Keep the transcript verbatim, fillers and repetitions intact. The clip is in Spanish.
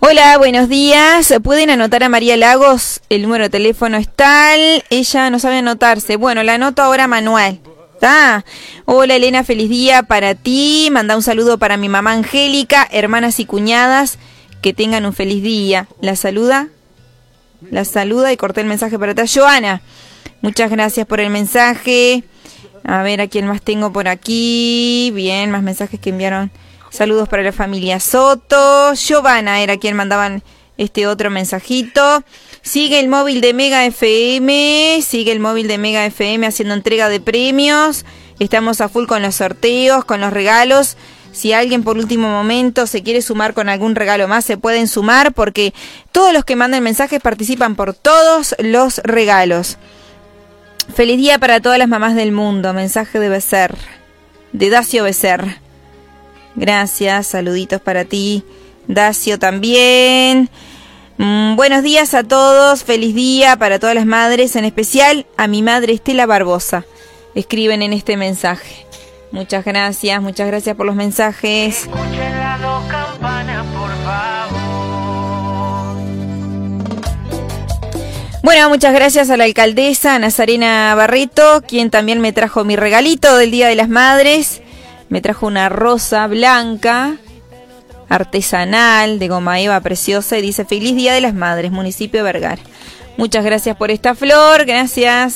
Hola, buenos días. ¿Pueden anotar a María Lagos? El número de teléfono es tal. Ella no sabe anotarse. Bueno, la anoto ahora manual. ¿Está? Hola, Elena, feliz día para ti. Manda un saludo para mi mamá Angélica, hermanas y cuñadas. Que tengan un feliz día. La saluda. La saluda y corté el mensaje para atrás. Joana, muchas gracias por el mensaje. A ver, ¿a quién más tengo por aquí? Bien, más mensajes que enviaron. Saludos para la familia Soto. Giovanna era quien mandaban este otro mensajito. Sigue el móvil de Mega F M. Sigue el móvil de Mega F M haciendo entrega de premios. Estamos a full con los sorteos, con los regalos. Si alguien por último momento se quiere sumar con algún regalo más, se pueden sumar porque todos los que mandan mensajes participan por todos los regalos. Feliz día para todas las mamás del mundo. Mensaje de Becer, de Dacio Becer. Gracias, saluditos para ti, Dacio también. Mm, buenos días a todos, feliz día para todas las madres, en especial a mi madre Estela Barbosa. Escriben en este mensaje. Muchas gracias, muchas gracias por los mensajes. Escuchen las dos campanas, por favor. Bueno, muchas gracias a la alcaldesa Nazarena Barreto, quien también me trajo mi regalito del Día de las Madres. Me trajo una rosa blanca, artesanal, de goma eva preciosa, y dice: Feliz Día de las Madres, municipio de Vergara. Muchas gracias por esta flor, gracias.